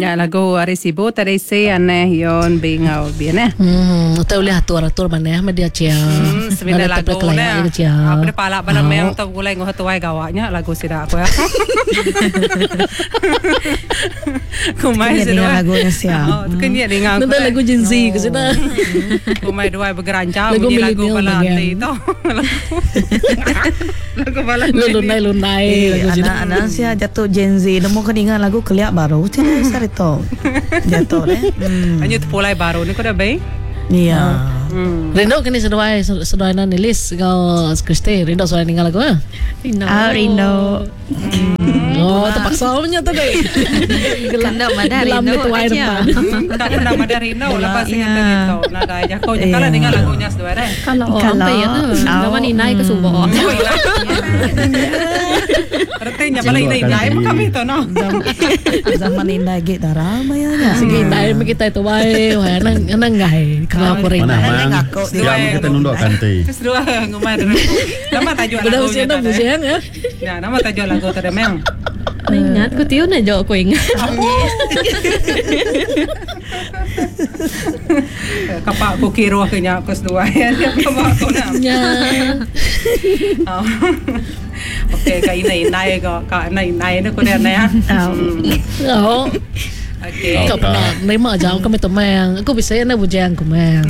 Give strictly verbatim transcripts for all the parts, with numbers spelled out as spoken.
Ya lagu Arecibo terisi aneh yon bingau biane. Hmm, tahu lihat atur-atur mana media cia. Sebenarnya lagu na. Apa ni pala bala meang tahu gulai ngoh tuai gawanya lagu sida aku ya. Kumai sida lagunya sia. Oh, kenya dengan aku. Nanti lagu Gen Z ke sana. Kumai dua bergerancang bunyi lagu bala anti itu. Lagu bala lunai-lunai lagu sida. Anak-anak sia jatuh Gen Z, nemu keningan lagu keliak baru. Cina sarito. Jatuh deh. Hanya tu pulai baru ni kau dah baik. Iya. Rindo kini seduai seduai na nilis kau Kristi Rindo soal tinggal lagu ah. Rindo. Ah, Rindo. Oh, terpaksa punya tu deh. Kena madar Dalam Rindo tuai aja. depan. Tak pernah madar Rindo lepas ingat Rindo. Nah, dah aja kau kalau dengar lagunya seduai deh. Kalau apa ya tu? Nama ni naik ke subuh. Artinya pala inay-inay mo kami ito, no? Zaman indah gitu ramai aja. Sige, tayo kita itu baik. Wah, nang nang gay. Kalau aku ring. Mana mang? Siapa kita nunduk kanti? Terus dua ngumar. Nama tajuk lagu. Udah usia dah busian ya. Ya, nama tajuk lagu tadi memang. Ingat ku tiun aja aku ingat. Kapak ko kiro kanya ko dua ya. Kapak ko na. Ya. Okay, ka inay-inay ko. Ka inay-inay na ko na ya. Oh. Okay. Kau pernah nerima aja kami tu mang. Aku bisa na bujang ku mang.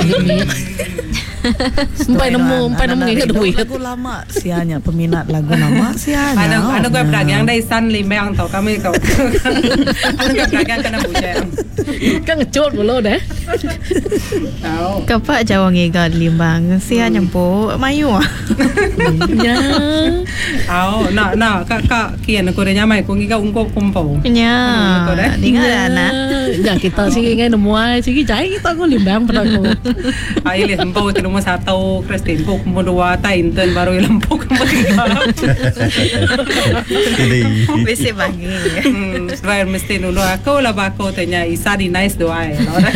Sampai nemu, sampai nemu ingat duit. Lagu lama sianya peminat lagu lama sianya. Ano ano gue pedagang dari San Limang tau kami tau. Ano gue pedagang kena bujang. Kan ngecut dulu deh. Tahu. Kapak jawang iga limbang. Sianya po mayu. Ya. Tahu. Na na kak kak kian aku dah nyamai ku ngiga ungkop kumpau. Ya. Dengar anak. Ya kita sih ingat nemu ay sige jai kita ko limbang pada ko. Ay lihat kumpau tu nomor satu Kristin po kumpau dua ta intern baru ilang po kumpau tiga. Besi bagi. Hmm, Selain mesti nuno aku lah bako tanya isa di nice doa.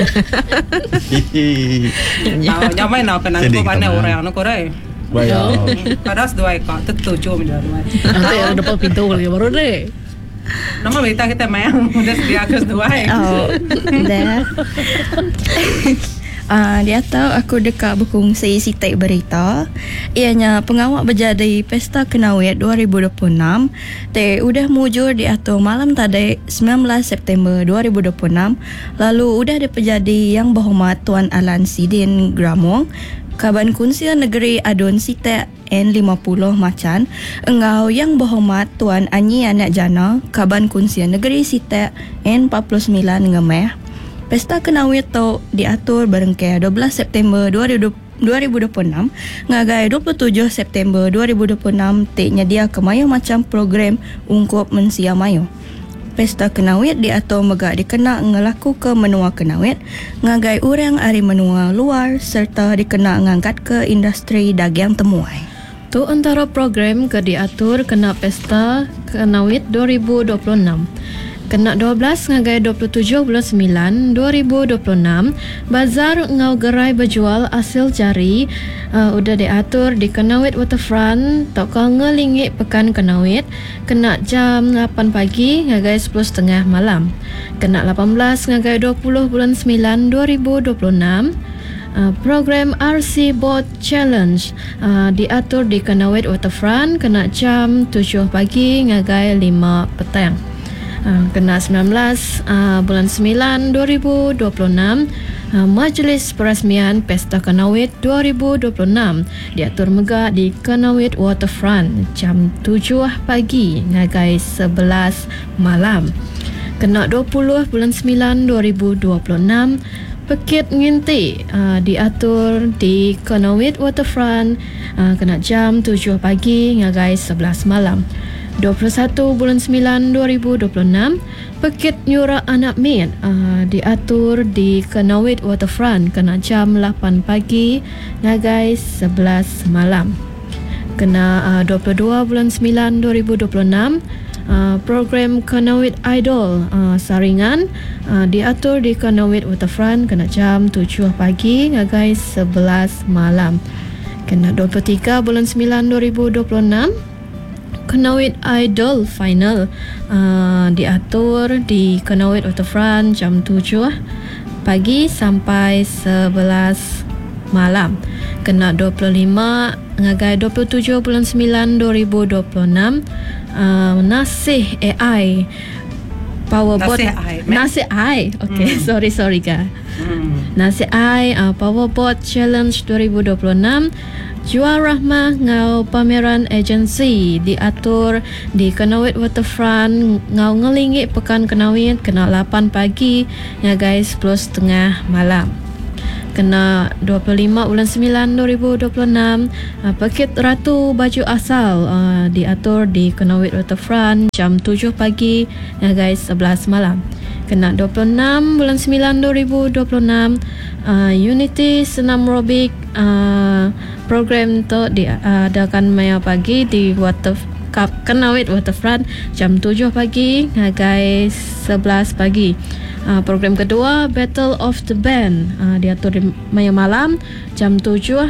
Tahu nyamai nak kena aku mana orang nak korai. Bayo. Padas doa kau tertuju menjadi doa. Nanti ada depan pintu lagi baru deh. Nama berita kita mayang udah sedia kes doa. Oh, dah. Uh, dia tahu aku dekat berkongsi sitik berita. Ianya pengawak berjadi Pesta Kenawit dua ribu dua puluh enam. Te udah mujur diatur malam tadi sembilan belas September dua ribu dua puluh enam. Lalu udah diperjadi Yang Berhormat Tuan Alan Sidin Gramong, Kaban Kunsia Negeri Adun Sitek N lima puluh Macan, Engau Yang Berhormat Tuan Anyi Anak Jana, Kaban Kunsia Negeri Sitek N empat puluh sembilan Ngemeh. Pesta Kenawit tu diatur berengkai dua belas September dua ribu dua puluh enam ngagai dua puluh tujuh September dua ribu dua puluh enam tik nyedia kemayu macam program ungkup mensia mayu. Pesta Kenawit diatur megak dikena ngelaku ke menua Kenawit ngagai orang ari menua luar serta dikena ngangkat ke industri dagang temuai. Tu antara program ke diatur kena Pesta Kenawit dua ribu dua puluh enam. Kena dua belas ngagai dua puluh tujuh bulan sembilan dua ribu dua puluh enam, bazar ngau gerai berjual hasil jari uh, udah diatur di Kenawit Waterfront tokal ngelingit pekan Kenawit kena jam lapan pagi ngagai sepuluh tiga puluh malam. Kena lapan belas ngagai dua puluh bulan sembilan dua ribu dua puluh enam. Uh, program R C Boat Challenge uh, diatur di Kenawit Waterfront kena jam tujuh pagi ngagai lima petang. Uh, kena sembilan belas uh, bulan sembilan dua ribu dua puluh enam, uh, Majlis Peresmian Pesta Kenawit dua ribu dua puluh enam diatur megak di Kenawit Waterfront jam tujuh pagi ngagai sebelas malam. Kena dua puluh bulan sembilan dua ribu dua puluh enam, Pekit Nginti uh, diatur di Kenawit Waterfront uh, kena jam tujuh pagi ngagai sebelas malam. dua puluh satu bulan sembilan dua ribu dua puluh enam, Pekit Nyura Anak Mit uh, diatur di Kenawit Waterfront kena jam lapan pagi ngagai sebelas malam. Kena uh, dua puluh dua bulan sembilan dua ribu dua puluh enam, uh, program Kenawit Idol uh, saringan uh, diatur di Kenawit Waterfront kena jam tujuh pagi ngagai sebelas malam. Kena dua puluh tiga bulan sembilan dua ribu dua puluh enam, Kenawit Idol Final uh, diatur di Kenawit Waterfront jam tujuh pagi sampai sebelas malam. Kena dua puluh lima ngagai dua puluh tujuh bulan sembilan dua ribu dua puluh enam. uh, Nasih A I Powerbot Nasih A I, Nasih A I Okay, Hmm. sorry sorry ka. Hmm. Nasih A I uh, Powerbot Challenge dua ribu dua puluh enam. Jual Rahmah ngau pameran agensi diatur di Kenawit Waterfront ngau ngelingi pekan Kenawit kena lapan pagi ngagai sepuluh setengah malam. Kena dua puluh lima bulan sembilan dua ribu dua puluh enam. uh, Paket Ratu Baju Asal uh, diatur di Kenawit Waterfront jam tujuh pagi ngagai sebelas malam. Kena dua puluh enam bulan sembilan dua ribu dua puluh enam. uh, Unity Senam Robik uh, program tu diadakan maya pagi di Water Cup Kenawit Waterfront jam tujuh pagi ngagai sebelas pagi. Uh, program kedua Battle of the Band uh, diatur di maya malam jam tujuh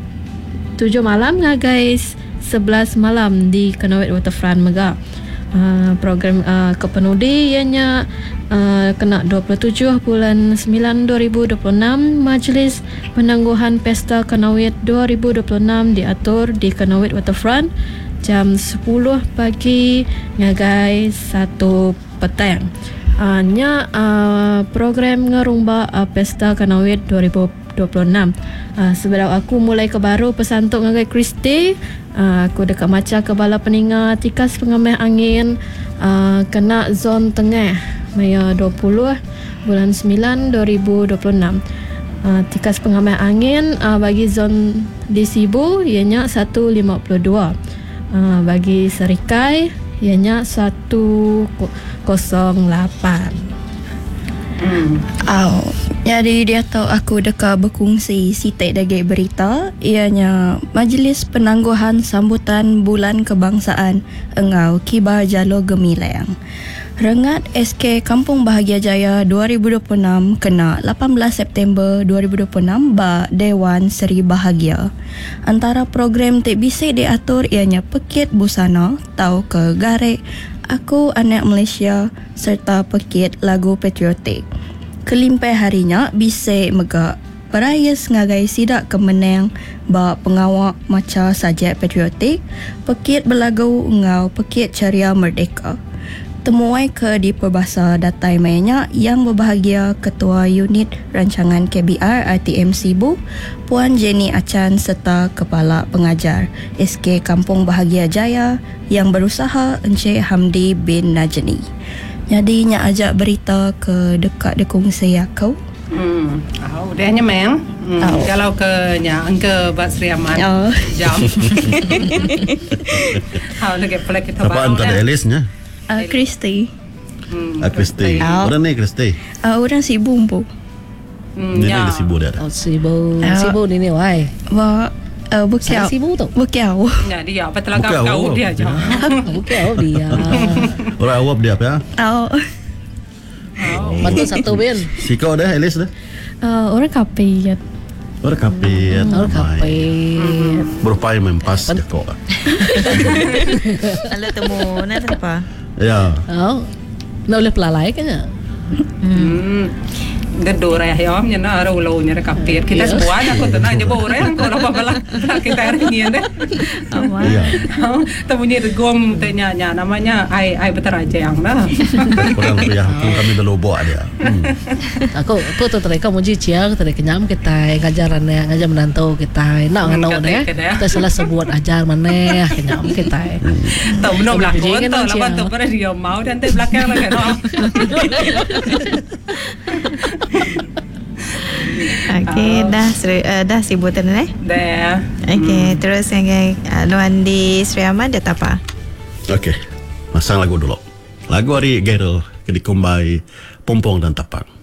malam ngagai sebelas malam di Kenawit Waterfront Mega. Uh, program uh, kepenudi ianya uh, kena dua puluh tujuh bulan sembilan dua ribu dua puluh enam. Majlis Penangguhan Pesta Kenawit dua ribu dua puluh enam diatur di Kenawit Waterfront jam sepuluh pagi ngagai satu petang. Uh, nya uh, program ngerumba uh, Pesta Kenawit dua ribu dua puluh enam. Uh, sebelum aku mulai ke baru pesantuk ngagai Kristi, uh, aku dekat maca kepala peninga tikas pengamai angin uh, kena zon tengah maya dua puluh bulan sembilan dua ribu dua puluh enam. Uh, tikas pengamai angin uh, bagi zon di Sibu ianya seratus lima puluh dua. Uh, bagi Serikai ianya seratus lapan. Hmm. Oh, jadi dia tahu aku dekat berkongsi sitek daging berita ianya Majlis Penangguhan Sambutan Bulan Kebangsaan Engau Kibar Jalo Gemilang. Rengat S K Kampung Bahagia Jaya dua ribu dua puluh enam kena lapan belas September dua ribu dua puluh enam ba Dewan Seri Bahagia. Antara program tak bisik diatur ianya Pekit Busana, Tau ke Garek, Aku Anak Malaysia serta Pekit Lagu Patriotik. Kelimpai harinya bisik megak perayas ngagai sidak kemenang ba pengawak maca sajak patriotik, Pekit Berlagu ngau Pekit Ceria Merdeka. Temuai ke di Perbahasa Datai Mayanya yang berbahagia Ketua Unit Rancangan K B R R T M Sibu, Puan Jenny Achan serta Kepala Pengajar S K Kampung Bahagia Jaya yang berusaha Encik Hamdi bin Najni. Jadi nya ajak berita ke dekat dekongsi aku. Hmm. Oh, dia hanya meng. Hmm. Oh. Kalau ke nya angke Bat Sri Aman. Oh. Jam. How lagi pula kita Apaan tadi Elisnya? Uh, Kristi. Hmm. Ah, Kristi. Oh. Orang ni Kristi. Uh, orang Sibu mpu. Hmm, Ini ya. dia sibuk dah. Oh, Sibu. Ah. Sibu ni ni wai. Wa uh, bukiau. Saya Sibu tu. Bukiau. Ya, dia apa telah Bukan kau awak. dia je. Bukan oh dia. Orang awap dia apa ya? Oh. Betul satu bin. Si kau dah Elis dah. Uh, orang kapiyat. Orang kapit. Orang kapit. Berupaya mempas dia kau. Lalu temu nak apa? Ya. Oh. Nak boleh pelalai kan ya? Hmm. Gaduh raya yom nya na araw law nya kapit. Kita Yes. sebuah aku tu na jebo orang ko apa bala. Kita hari ni deh. Ya. Tahu ni regom tanya nya namanya ai ai beteraja yang dah. Kurang lebih ya. Kami dah lobo dia. Hmm. Aku aku tu terika muji cia aku tadi kenyam kita ngajaran ya ngajar menantau kita nak Hmm, nganau kata- ya kata ya. kita salah sebuat ajar mana kenyam kita Tahu benar belakang Jangan tu macam. lawan tu pada dia mau dan tu belakang lagi no. Okey, dah Sri, uh, dah sebutan eh. Dah. Okey, terus yang uh, luan di Sri Aman dia tak apa. Okey. Masang lagu dulu. Lagu hari Gerald ke dikombai Pompong dan Tapang.